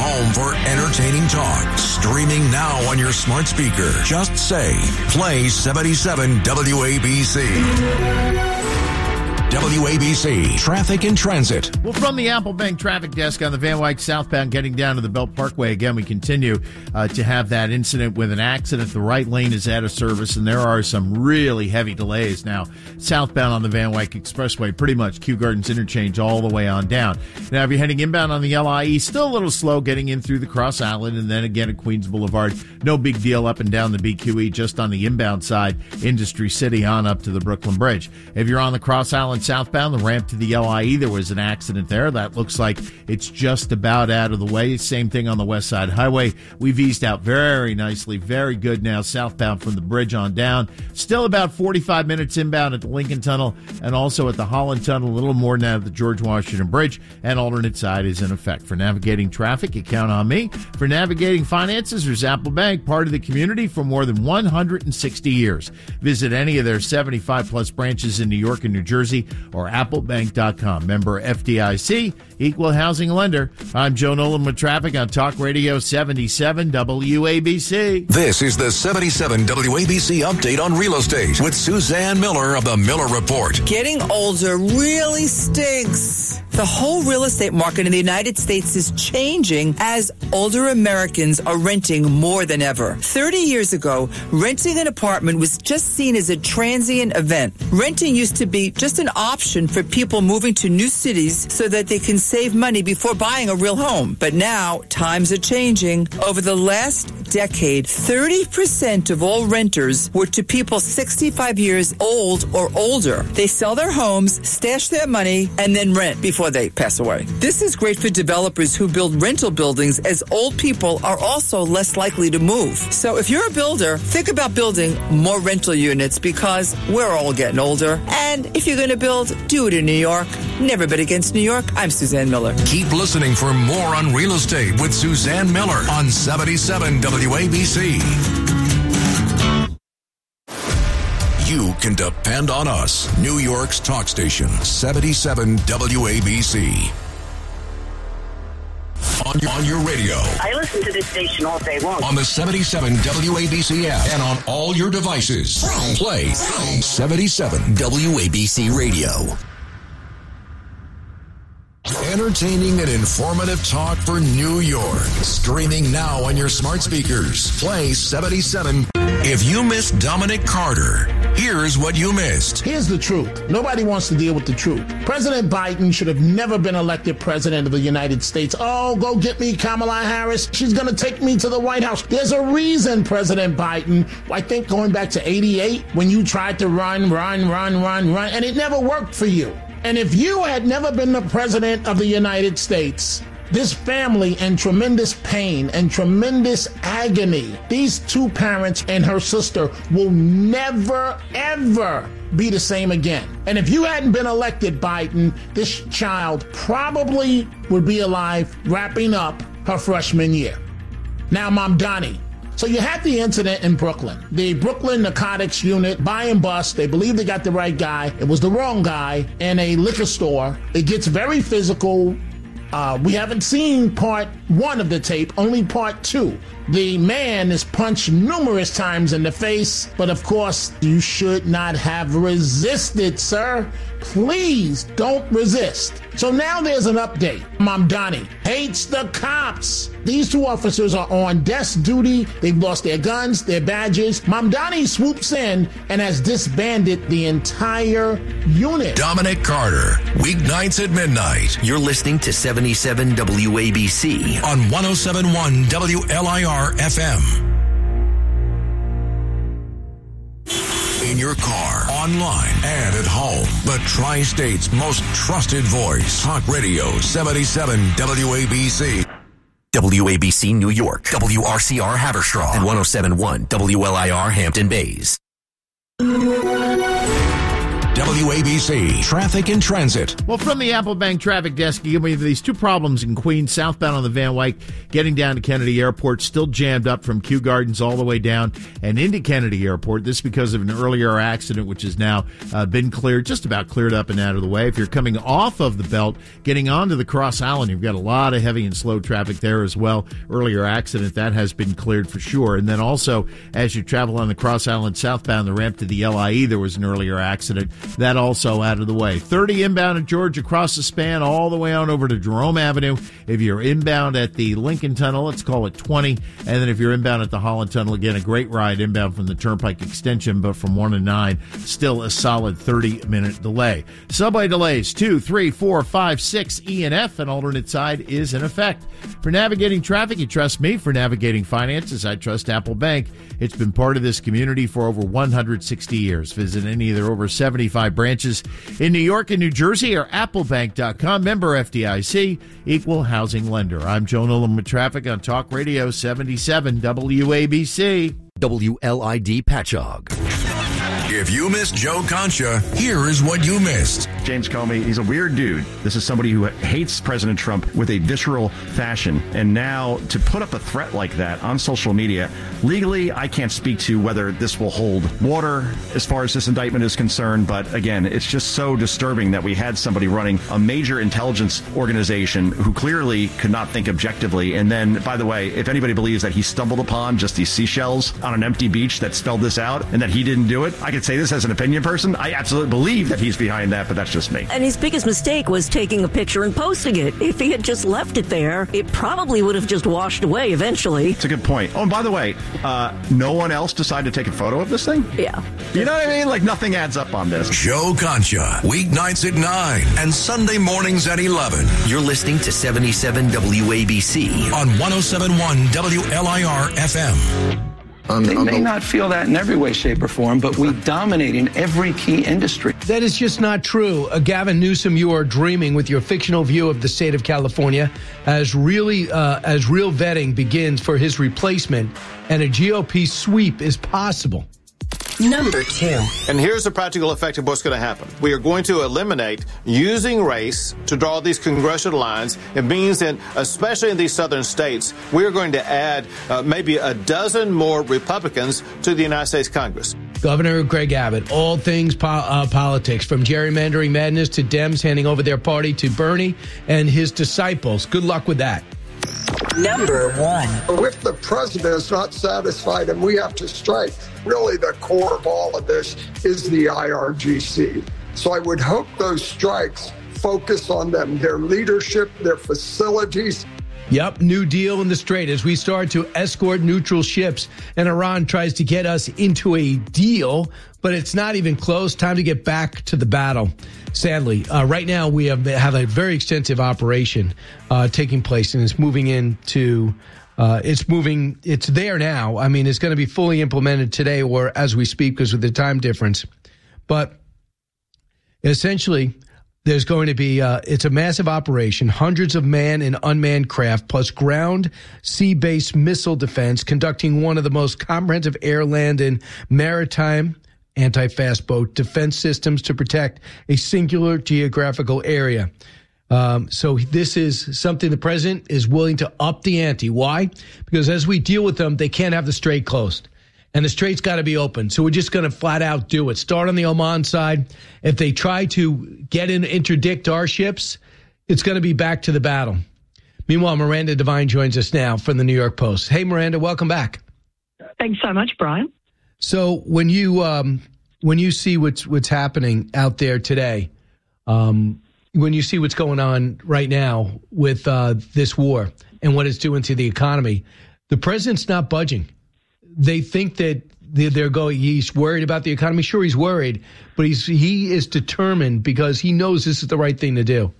home for entertaining talk. Streaming now on your smart speaker. Just say, play 77 WABC. WABC Traffic and Transit. Well, from the Apple Bank traffic desk on the Van Wyck southbound getting down to the Belt Parkway, again, we continue to have that incident with an accident. The right lane is out of service, and there are some really heavy delays now southbound on the Van Wyck Expressway, pretty much Kew Gardens Interchange all the way on down. Now, if you're heading inbound on the LIE, still a little slow getting in through the Cross Island, and then again at Queens Boulevard. No big deal up and down the BQE, just on the inbound side, Industry City on up to the Brooklyn Bridge. If you're on the Cross Island southbound, the ramp to the LIE, there was an accident there. That looks like it's just about out of the way. Same thing on the West Side Highway. We've eased out very nicely. Very good now southbound from the bridge on down. Still about 45 minutes inbound at the Lincoln Tunnel and also at the Holland Tunnel. A little more now at the George Washington Bridge. And alternate side is in effect. For navigating traffic, you count on me. For navigating finances, there's Apple Bank, part of the community for more than 160 years. Visit any of their 75-plus branches in New York and New Jersey or applebank.com. Member FDIC, equal housing lender. I'm Joe Nolan with traffic on Talk Radio 77 WABC. This is the 77 WABC update on real estate with Suzanne Miller of the Miller Report. Getting older really stinks. The whole real estate market in the United States is changing as older Americans are renting more than ever. 30 years ago, renting an apartment was just seen as a transient event. Renting used to be just an option for people moving to new cities so that they can save money before buying a real home. But now, times are changing. Over the last decade, 30% of all renters were to people 65 years old or older. They sell their homes, stash their money, and then rent before they pass away. This is great for developers who build rental buildings, as old people are also less likely to move. So if you're a builder, think about building more rental units because we're all getting older. And if you're going to build, do it in New York. Never been against New York. I'm Suzanne Miller. Keep listening for more on real estate with Suzanne Miller on 77 WABC. You can depend on us. New York's talk station, 77 WABC. On your radio. I listen to this station all day long. On the 77 WABC app and on all your devices. Play 77 WABC Radio. Entertaining and informative talk for New York. Streaming now on your smart speakers. Play 77. If you missed Dominic Carter, here's what you missed. Here's the truth. Nobody wants to deal with the truth. President Biden should have never been elected president of the United States. Oh, go get me Kamala Harris. She's going to take me to the White House. There's a reason, President Biden. I think going back to 88, when you tried to run, and it never worked for you. And if you had never been the president of the United States, this family in tremendous pain and tremendous agony, these two parents and her sister will never, ever be the same again. And if you hadn't been elected, Biden, this child probably would be alive wrapping up her freshman year. Now, Mamdani. So you had the incident in Brooklyn. The Brooklyn Narcotics Unit, buy and bust. They believe they got the right guy. It was the wrong guy in a liquor store. It gets very physical. We haven't seen part one of the tape, only part two. The man is punched numerous times in the face, but of course, you should not have resisted, sir. Please don't resist. So now there's an update. Mamdani hates the cops. These two officers are on desk duty. They've lost their guns, their badges. Mamdani swoops in and has disbanded the entire unit. Dominic Carter, weeknights at midnight. You're listening to 77 WABC on 107.1 WLIR FM. In your car, online, and at home. The Tri-State's most trusted voice. Talk Radio 77 WABC. WABC New York, WRCR Haverstraw, and 107.1 WLIR Hampton Bays. WABC Traffic and Transit. Well, from the Apple Bank traffic desk, you give me these two problems in Queens, southbound on the Van Wyck, getting down to Kennedy Airport, still jammed up from Kew Gardens all the way down and into Kennedy Airport. This because of an earlier accident, which has now been cleared, just about cleared up and out of the way. If you're coming off of the belt, getting onto the Cross Island, you've got a lot of heavy and slow traffic there as well. Earlier accident, that has been cleared for sure. And then also, as you travel on the Cross Island southbound, the ramp to the LIE, there was an earlier accident. That also out of the way. 30 inbound at George across the span all the way on over to Jerome Avenue. If you're inbound at the Lincoln Tunnel, let's call it 20. And then if you're inbound at the Holland Tunnel, again, a great ride inbound from the Turnpike Extension, but from 1 to 9, still a solid 30-minute delay. Subway delays 2, 3, 4, 5, 6, E and F. An alternate side is in effect. For navigating traffic, you trust me. For navigating finances, I trust Apple Bank. It's been part of this community for over 160 years. Visit any of their over 75 branches in New York and New Jersey or applebank.com. Member FDIC, equal housing lender. I'm Joe Nolan with traffic on Talk Radio 77 WABC. WLID Patchogue. If you missed Joe Concha, here is what you missed. James Comey, he's a weird dude. This is somebody who hates President Trump with a visceral fashion. And now to put up a threat like that on social media, legally, I can't speak to whether this will hold water as far as this indictment is concerned. But again, it's just so disturbing that we had somebody running a major intelligence organization who clearly could not think objectively. And then, by the way, if anybody believes that he stumbled upon just these seashells on an empty beach that spelled this out and that he didn't do it, I could say this as an opinion person. I absolutely believe that he's behind that, but that's just me. And his biggest mistake was taking a picture and posting it. If he had just left it there, it probably would have just washed away eventually. It's a good point. Oh, and by the way, no one else decided to take a photo of this thing? Yeah. You know what I mean? Like, nothing adds up on this. Joe Concha, weeknights at 9 and Sunday mornings at 11. You're listening to 77 WABC on 107.1 WLIR FM. They may not feel that in every way, shape, or form, but we dominate in every key industry. That is just not true. Gavin Newsom, you are dreaming with your fictional view of the state of California as real vetting begins for his replacement, and a GOP sweep is possible. Number 2. And here's the practical effect of what's going to happen. We are going to eliminate using race to draw these congressional lines. It means that, especially in these southern states, we are going to add maybe a dozen more Republicans to the United States Congress. Governor Greg Abbott, all things politics, from gerrymandering madness to Dems handing over their party to Bernie and his disciples. Good luck with that. Number 1. If the president is not satisfied and we have to strike, really the core of all of this is the IRGC. So I would hope those strikes focus on them, their leadership, their facilities. Yep, New Deal in the Strait as we start to escort neutral ships, and Iran tries to get us into a deal, but it's not even close. Time to get back to the battle. Sadly, right now we have a very extensive operation taking place, and it's moving into it's there now. I mean, it's going to be fully implemented today or as we speak because of the time difference. But essentially, there's going to be, it's a massive operation, hundreds of manned and unmanned craft, plus ground, sea-based missile defense, conducting one of the most comprehensive air, land, and maritime anti-fast boat defense systems to protect a singular geographical area. So this is something the president is willing to up the ante. Why? Because as we deal with them, they can't have the strait closed. And the strait's got to be open. So we're just going to flat out do it. Start on the Oman side. If they try to get in, interdict our ships, it's going to be back to the battle. Meanwhile, Miranda Devine joins us now from the New York Post. Hey, Miranda, welcome back. Thanks so much, Brian. So when you see what's happening out there today, when you see what's going on right now with this war and what it's doing to the economy, the president's not budging. They think that he's worried about the economy. Sure, he's worried, but he is determined because he knows this is the right thing to do.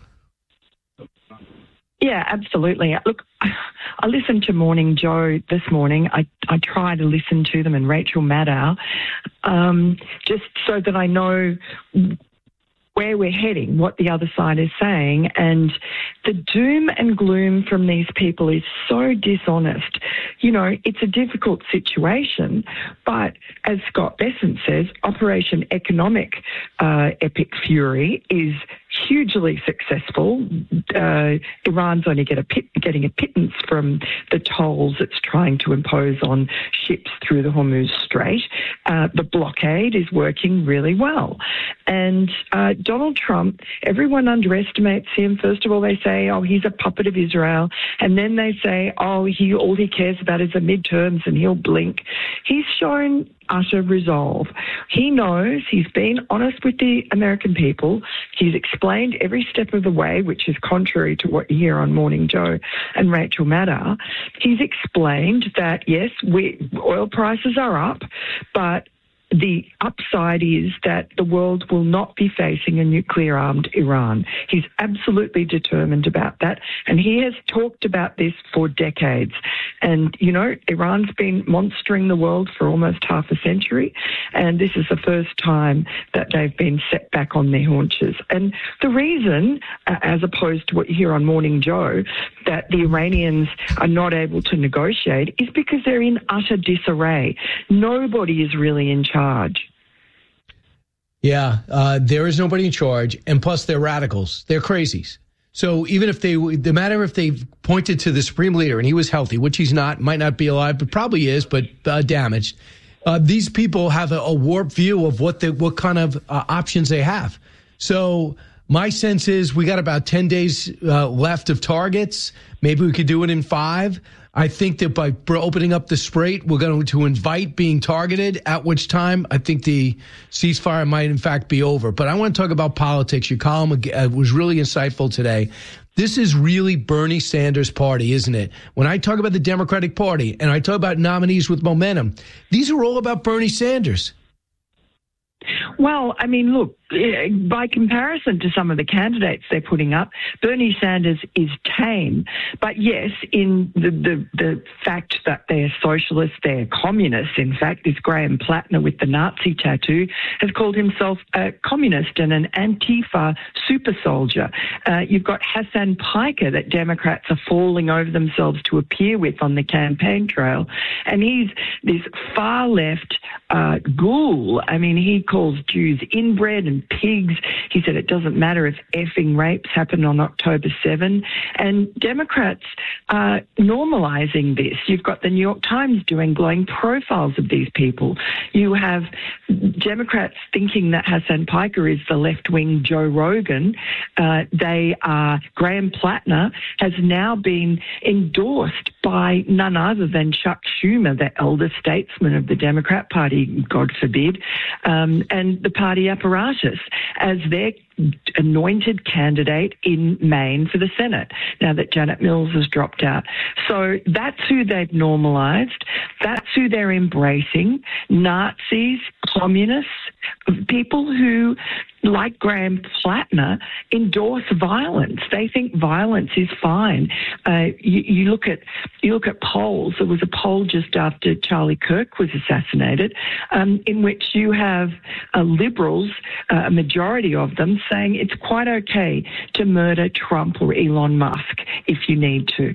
Yeah, absolutely. Look, I listened to Morning Joe this morning. I try to listen to them, and Rachel Maddow, just so that I know where we're heading, what the other side is saying, and the doom and gloom from these people is so dishonest. You know, it's a difficult situation, but as Scott Bessent says, Operation Economic Epic Fury is hugely successful. Iran's only getting a pittance from the tolls it's trying to impose on ships through the Hormuz Strait. The blockade is working really well. And Donald Trump, everyone underestimates him. First of all, they say, oh, he's a puppet of Israel. And then they say, oh, all he cares about is the midterms and he'll blink. He's shown utter resolve. He knows, he's been honest with the American people. He's explained every step of the way, which is contrary to what you hear on Morning Joe and Rachel Maddow. He's explained that, yes, oil prices are up, but the upside is that the world will not be facing a nuclear-armed Iran. He's absolutely determined about that, and he has talked about this for decades. And, you know, Iran's been monstering the world for almost half a century, and this is the first time that they've been set back on their haunches. And the reason, as opposed to what you hear on Morning Joe, that the Iranians are not able to negotiate is because they're in utter disarray. Nobody is really in charge. Yeah, there is nobody in charge, and plus they're radicals. They're crazies. So even if no matter if they pointed to the supreme leader and he was healthy, which he's not, might not be alive, but probably is, but damaged. These people have a warped view of what kind of options they have. So my sense is we got about 10 days left of targets. Maybe we could do it in 5. I think that by opening up the Strait, we're going to invite being targeted, at which time I think the ceasefire might in fact be over. But I want to talk about politics. Your column was really insightful today. This is really Bernie Sanders' party, isn't it? When I talk about the Democratic Party and I talk about nominees with momentum, these are all about Bernie Sanders. Well, I mean, look, by comparison to some of the candidates they're putting up, Bernie Sanders is tame. But yes, in the fact that they're socialists, they're communists. In fact, this Graham Plattner with the Nazi tattoo has called himself a communist and an Antifa super soldier. You've got Hassan Piker that Democrats are falling over themselves to appear with on the campaign trail. And he's this far left ghoul. I mean, he calls Jews inbred and pigs. He said it doesn't matter if effing rapes happen on October 7. And Democrats are normalizing this. You've got the New York Times doing glowing profiles of these people. You have Democrats thinking that Hassan Piker is the left-wing Joe Rogan. Graham Plattner has now been endorsed by none other than Chuck Schumer, the elder statesman of the Democrat Party, God forbid, and the party apparatus as their anointed candidate in Maine for the Senate, now that Janet Mills has dropped out. So that's who they've normalized. That's who they're embracing. Nazis, communists, people who, like Graham Plattner, endorse violence. They think violence is fine. You look at polls. There was a poll just after Charlie Kirk was assassinated, in which you have liberals, a majority of them, saying it's quite okay to murder Trump or Elon Musk if you need to.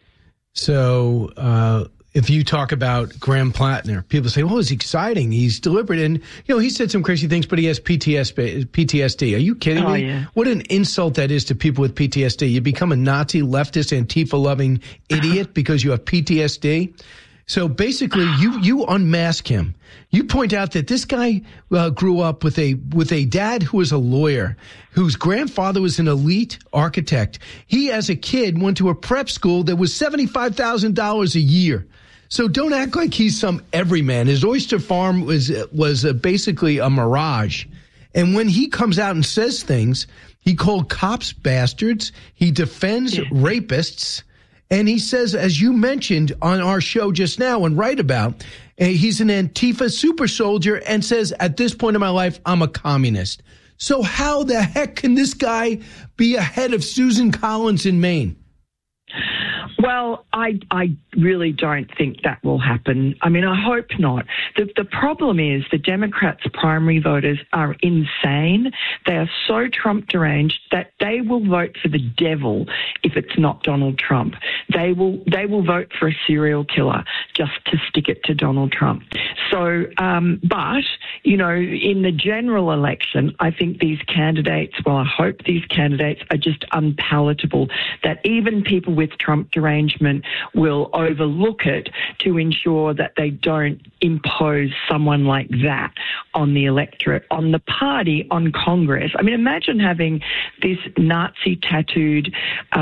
So if you talk about Graham Plattner, people say, oh, it's exciting. He's deliberate. And, you know, he said some crazy things, but he has PTSD. Are you kidding me? Yeah. What an insult that is to people with PTSD. You become a Nazi, leftist, Antifa-loving idiot because you have PTSD. So basically, you unmask him. You point out that this guy grew up with a dad who was a lawyer, whose grandfather was an elite architect. He, as a kid, went to a prep school that was $75,000 a year. So don't act like he's some everyman. His oyster farm was basically a mirage. And when he comes out and says things, he called cops bastards. He defends rapists. And he says, as you mentioned on our show just now and write about, he's an Antifa super soldier and says, at this point in my life, I'm a communist. So how the heck can this guy be ahead of Susan Collins in Maine? Well, I really don't think that will happen. I mean, I hope not. The problem is the Democrats' primary voters are insane. They are so Trump deranged that they will vote for the devil if it's not Donald Trump. They will vote for a serial killer just to stick it to Donald Trump. So, but, you know, in the general election, I think these candidates, well, I hope these candidates are just unpalatable, that even people with Trump derangement will overlook it to ensure that they don't impose someone like that on the electorate, on the party, on Congress. I mean, imagine having this Nazi tattooed,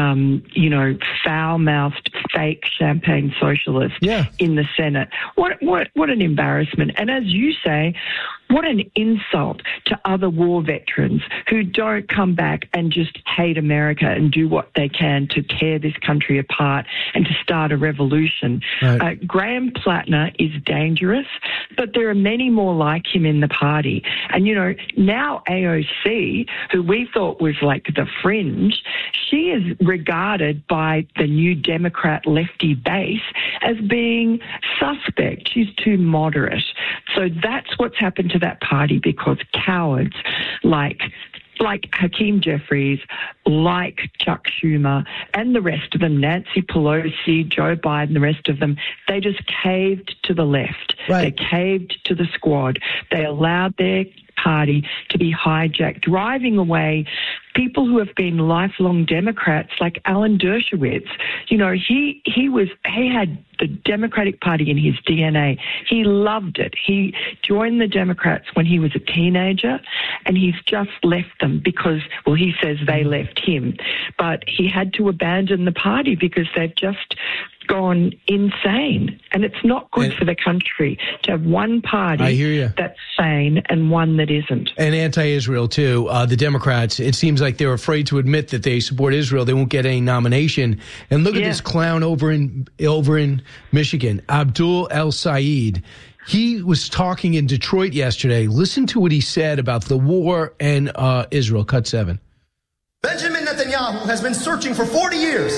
foul-mouthed, fake champagne socialist in the Senate. What an embarrassment. And as you say, what an insult to other war veterans who don't come back and just hate America and do what they can to tear this country apart and to start a revolution. Right. Graham Plattner is dangerous, but there are many more like him in the party. And, you know, now AOC, who we thought was like the fringe, she is regarded by the new Democrat lefty base as being suspect. She's too moderate. So that's what's happened to that party, because cowards like Hakeem Jeffries, like Chuck Schumer, and the rest of them, Nancy Pelosi, Joe Biden, the rest of them, they just caved to the left. Right. They caved to the squad. They allowed their party to be hijacked, driving away people who have been lifelong Democrats like Alan Dershowitz. You know, he had the Democratic Party in his DNA. He loved it. He joined the Democrats when he was a teenager, and he's just left them because, well, he says they left him. But he had to abandon the party because they've just gone insane. And it's not good for the country to have one party that's sane and one that isn't. And anti-Israel, too. The Democrats, it seems like they're afraid to admit that they support Israel. They won't get any nomination. And look at this clown over in Michigan, Abdul El-Sayed. He was talking in Detroit yesterday. Listen to what he said about the war and Israel. Cut 7. Benjamin Netanyahu has been searching for 40 years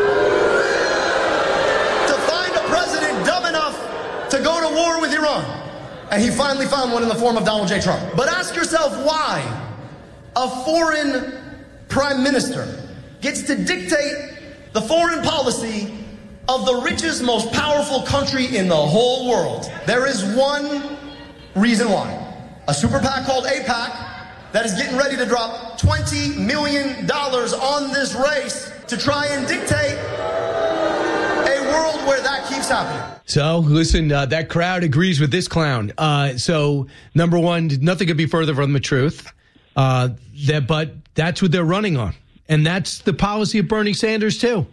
to go to war with Iran. And he finally found one in the form of Donald J. Trump. But ask yourself why a foreign prime minister gets to dictate the foreign policy of the richest, most powerful country in the whole world. There is one reason why. A super PAC called AIPAC that is getting ready to drop $20 million on this race to try and dictate a world where that keeps happening. So, listen, that crowd agrees with this clown. So, number one, nothing could be further from the truth. But that's what they're running on. And that's the policy of Bernie Sanders, too.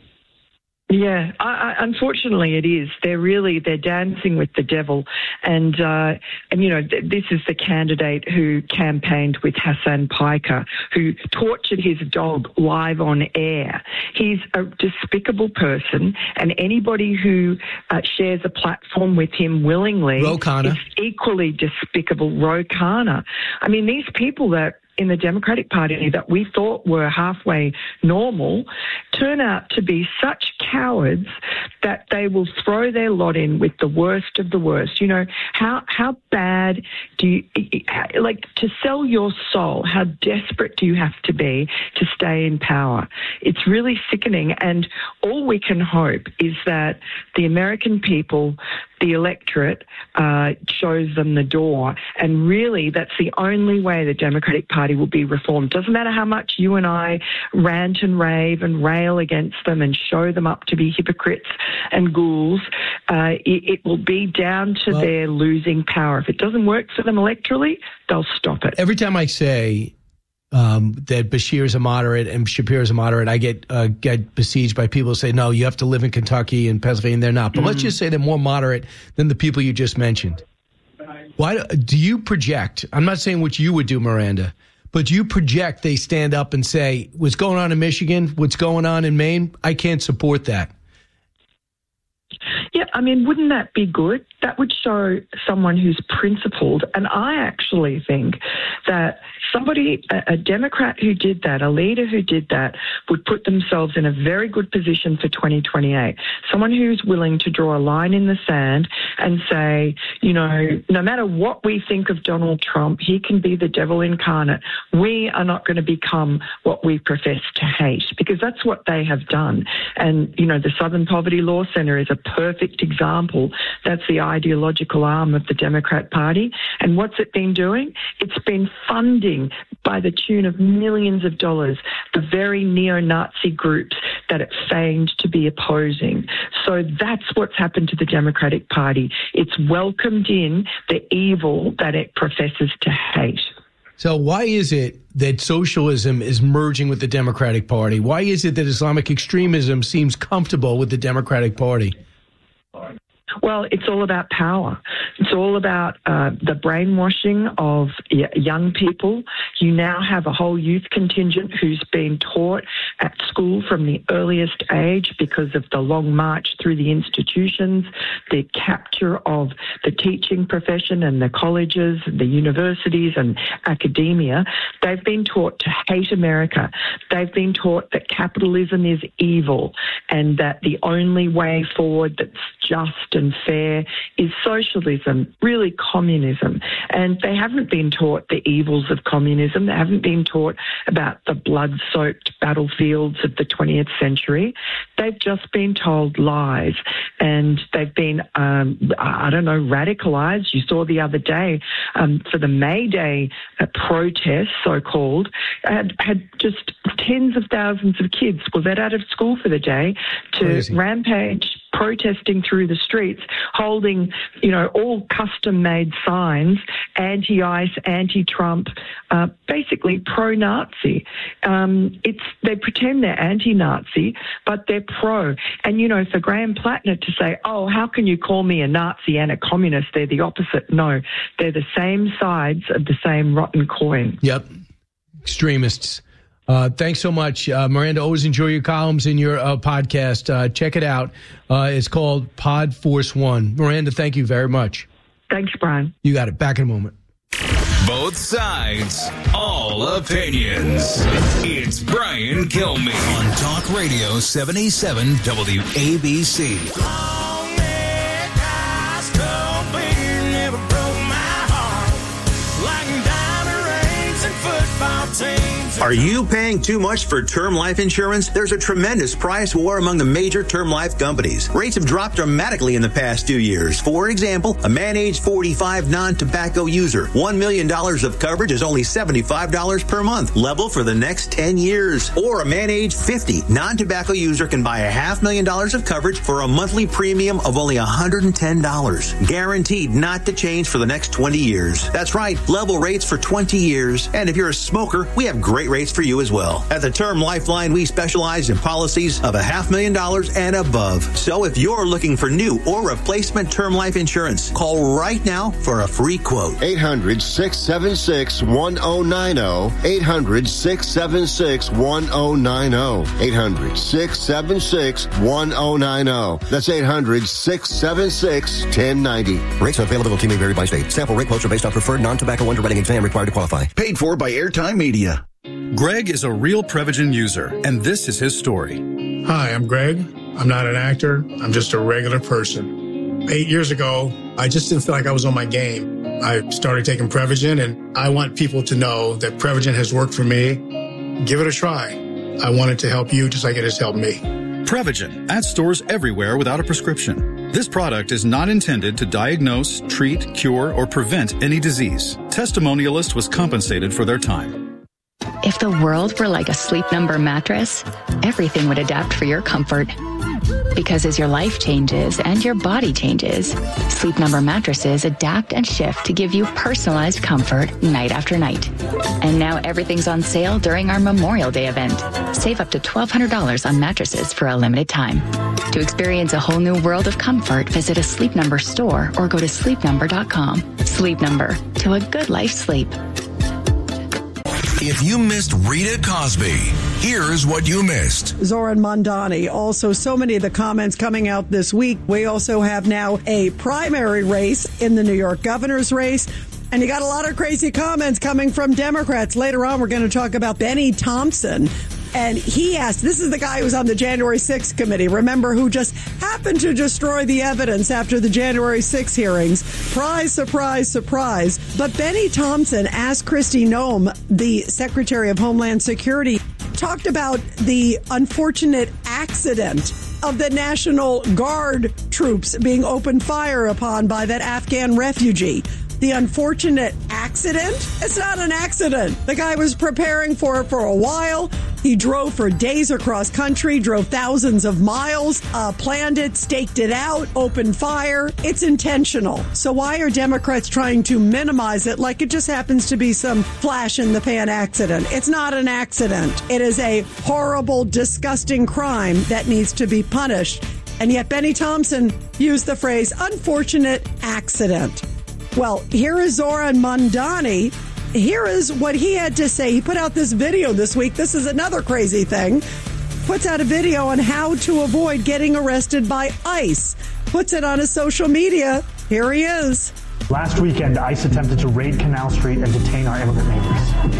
Yeah, unfortunately it is. They're dancing with the devil. And you know, this is the candidate who campaigned with Hassan Piker, who tortured his dog live on air. He's a despicable person, and anybody who shares a platform with him willingly is equally despicable. Ro Khanna. I mean, these people that in the Democratic Party that we thought were halfway normal turn out to be such cowards that they will throw their lot in with the worst of the worst. You know, how bad do you, like, to sell your soul, how desperate do you have to be to stay in power? It's really sickening, and all we can hope is that the American people, the electorate, shows them the door, and really that's the only way the Democratic Party will be reformed. Doesn't matter how much you and I rant and rave and rail against them and show them up to be hypocrites and ghouls, it will be down to their losing power. If it doesn't work for them electorally, they'll stop it. Every time I say that Bashir's a moderate and Shapir's a moderate, I get besieged by people who say, no, you have to live in Kentucky and Pennsylvania. They're not. But let's just say they're more moderate than the people you just mentioned. Why do you project? I'm not saying what you would do, Miranda, but do you project they stand up and say, what's going on in Michigan, what's going on in Maine? I can't support that. Yeah, I mean, wouldn't that be good? That would show someone who's principled. And I actually think that somebody, a Democrat who did that, a leader who did that, would put themselves in a very good position for 2028. Someone who's willing to draw a line in the sand and say, you know, no matter what we think of Donald Trump, he can be the devil incarnate. We are not going to become what we profess to hate, because that's what they have done. And, you know, the Southern Poverty Law Center is a perfect example. That's the ideological arm of the Democrat Party. And what's it been doing? It's been funding by the tune of millions of dollars the very neo-Nazi groups that it feigned to be opposing. So that's what's happened to the Democratic Party. It's welcomed in the evil that it professes to hate. So why is it that socialism is merging with the Democratic Party? Why is it that Islamic extremism seems comfortable with the Democratic Party? Well, it's all about power. It's all about the brainwashing of young people. You now have a whole youth contingent who's been taught at school from the earliest age, because of the long march through the institutions, the capture of the teaching profession and the colleges, the universities and academia. They've been taught to hate America. They've been taught that capitalism is evil and that the only way forward that's just and fair is socialism, really communism. And they haven't been taught the evils of communism. They haven't been taught about the blood-soaked battlefields of the 20th century. They've just been told lies. And they've been, radicalized. You saw the other day for the May Day protest, so-called, had just tens of thousands of kids were let out of school for the day to rampage, protesting through the streets, holding, you know, all custom-made signs, anti-ICE, anti-Trump, basically pro-Nazi. They pretend they're anti-Nazi, but they're pro. And, you know, for Graham Plattner to say, oh, how can you call me a Nazi and a communist? They're the opposite. No, they're the same sides of the same rotten coin. Yep. Extremists. Thanks so much, Miranda. Always enjoy your columns in your podcast. Check it out. It's called Pod Force One. Miranda, thank you very much. Thanks, Brian. You got it. Back in a moment. Both sides, all opinions. It's Brian Kilmeade on Talk Radio 77 WABC. Are you paying too much for term life insurance? There's a tremendous price war among the major term life companies. Rates have dropped dramatically in the past 2 years. For example, a man age 45 non-tobacco user, $1 million of coverage is only $75 per month, level for the next 10 years. Or a man age 50 non-tobacco user can buy $500,000 of coverage for a monthly premium of only $110, guaranteed not to change for the next 20 years. That's right, level rates for 20 years. And if you're a smoker, we have great rates for you as well. At the Term Lifeline, we specialize in policies of $500,000 and above. So if you're looking for new or replacement term life insurance, call right now for a free quote. 800-676-1090. 800-676-1090. 800-676-1090. That's 800-676-1090. Rates availability may vary by state. Sample rate quotes are based on preferred non-tobacco underwriting exam required to qualify. Paid for by Airtime Media. Greg is a real Prevagen user, and this is his story. Hi, I'm Greg. I'm not an actor. I'm just a regular person. 8 years ago, I just didn't feel like I was on my game. I started taking Prevagen, and I want people to know that Prevagen has worked for me. Give it a try. I want it to help you just like it has helped me. Prevagen, at stores everywhere without a prescription. This product is not intended to diagnose, treat, cure, or prevent any disease. Testimonialist was compensated for their time. If the world were like a Sleep Number mattress, everything would adapt for your comfort. Because as your life changes and your body changes, Sleep Number mattresses adapt and shift to give you personalized comfort night after night. And now everything's on sale during our Memorial Day event. Save up to $1,200 on mattresses for a limited time. To experience a whole new world of comfort, visit a Sleep Number store or go to sleepnumber.com. Sleep Number, to a good life sleep. If you missed Rita Cosby, here's what you missed. Zoran Mondani. Also, so many of the comments coming out this week. We also have now a primary race in the New York governor's race. And you got a lot of crazy comments coming from Democrats. Later on, we're going to talk about Benny Thompson. And he asked, this is the guy who was on the January 6th committee, remember, who just happened to destroy the evidence after the January 6th hearings. Surprise, surprise, surprise. But Benny Thompson asked Kristi Noem, the Secretary of Homeland Security, talked about the unfortunate accident of the National Guard troops being opened fire upon by that Afghan refugee. The unfortunate accident? It's not an accident. The guy was preparing for it for a while. He drove for days across country, drove thousands of miles, planned it, staked it out, opened fire. It's intentional. So why are Democrats trying to minimize it like it just happens to be some flash in the pan accident? It's not an accident. It is a horrible, disgusting crime that needs to be punished. And yet Benny Thompson used the phrase unfortunate accident. Well, here is Zoran Mondani. Here is what he had to say. He put out this video this week. This is another crazy thing. Puts out a video on how to avoid getting arrested by ICE. Puts it on his social media. Here he is. Last weekend, ICE attempted to raid Canal Street and detain our immigrant neighbors.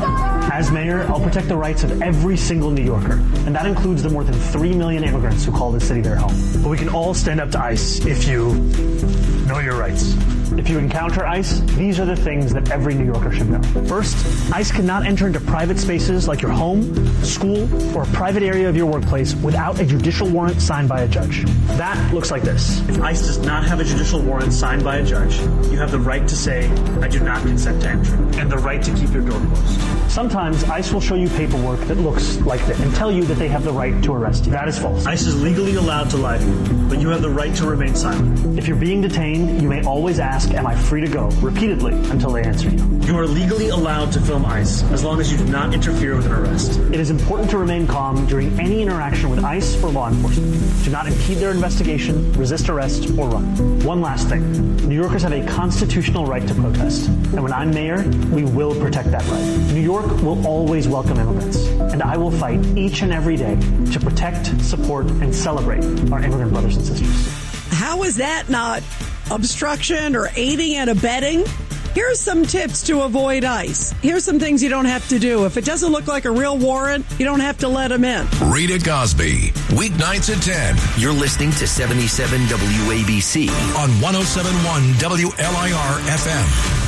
As mayor, I'll protect the rights of every single New Yorker, and that includes the more than 3 million immigrants who call this city their home. But we can all stand up to ICE if you know your rights. If you encounter ICE, these are the things that every New Yorker should know. First, ICE cannot enter into private spaces like your home, school, or a private area of your workplace without a judicial warrant signed by a judge. That looks like this. If ICE does not have a judicial warrant signed by a judge, you have the right to say, I do not consent to entry, and the right to keep your door closed. Sometimes ICE will show you paperwork that looks like this and tell you that they have the right to arrest you. That is false. ICE is legally allowed to lie to you, but you have the right to remain silent. If you're being detained, you may always ask, am I free to go? Repeatedly until they answer you. You are legally allowed to film ICE as long as you do not interfere with an arrest. It is important to remain calm during any interaction with ICE or law enforcement. Do not impede their investigation, resist arrest, or run. One last thing. New Yorkers have a constitutional right to protest. And when I'm mayor, we will protect that right. New York will always welcome immigrants. And I will fight each and every day to protect, support, and celebrate our immigrant brothers and sisters. How is that not obstruction or aiding and abetting? Here's some tips to avoid ICE. Here's some things you don't have to do. If it doesn't look like a real warrant, you don't have to let them in. Rita Cosby, weeknights at 10. You're listening to 77 WABC on 107.1 WLIR FM.